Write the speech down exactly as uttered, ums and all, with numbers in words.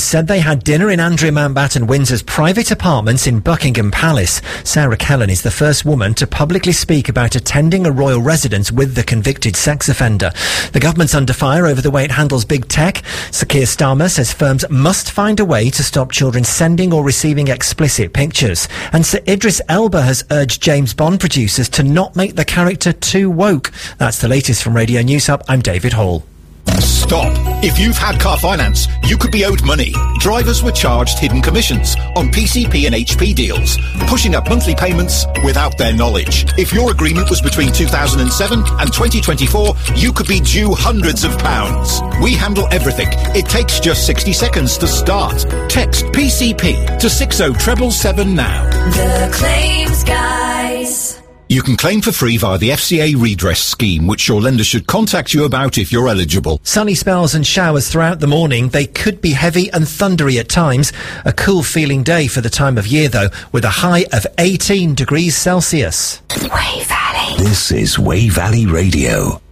said they had dinner in Andrea Mountbatten Windsor's private apartments in Buckingham Palace. Sarah Kellen is the first woman to publicly speak about attending a royal residence with the convicted sex offender. The government's under fire over the way it handles big tech. Sir Keir Starmer says firms must find a way to stop children sending or receiving explicit pictures. And Sir Idris Elba has urged James Bond producers to not make the character too woke. That's the latest from Radio News Hub. I'm David Hall. Stop. If you've had car finance, you could be owed money. Drivers were charged hidden commissions on P C P and H P deals, pushing up monthly payments without their knowledge. If your agreement was between two thousand seven and twenty twenty-four, you could be due hundreds of pounds. We handle everything. It takes just sixty seconds to start. Text P C P to six oh seven seven now. The Claims Guys. You can claim for free via the F C A redress scheme, which your lender should contact you about if you're eligible. Sunny spells and showers throughout the morning. They could be heavy and thundery at times. A cool feeling day for the time of year, though, with a high of eighteen degrees Celsius. Way Valley. This is Way Valley Radio.